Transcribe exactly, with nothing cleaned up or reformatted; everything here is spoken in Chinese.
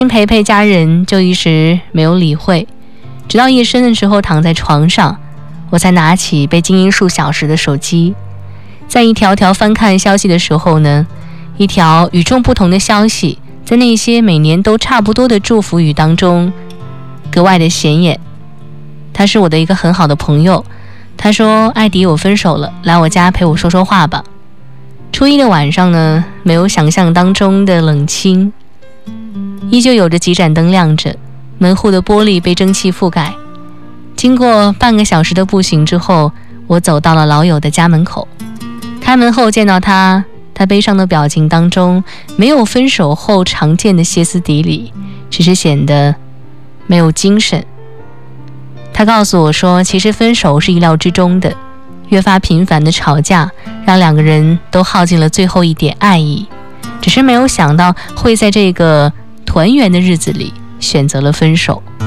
陪陪家人就一时没有理会，直到夜深的时候躺在床上，我才拿起被静音数小时的手机，在一条条翻看消息的时候呢，一条与众不同的消息在那些每年都差不多的祝福语当中格外的显眼。他是我的一个很好的朋友，他说艾迪我分手了，来我家陪我说说话吧。初一的晚上呢，没有想象当中的冷清，依旧有着几盏灯亮着，门户的玻璃被蒸汽覆盖。经过半个小时的步行之后，我走到了老友的家门口。开门后见到他，他悲伤的表情当中没有分手后常见的歇斯底里，只是显得没有精神。他告诉我说，其实分手是意料之中的，越发频繁的吵架让两个人都耗尽了最后一点爱意，只是没有想到会在这个团圆的日子里选择了分手。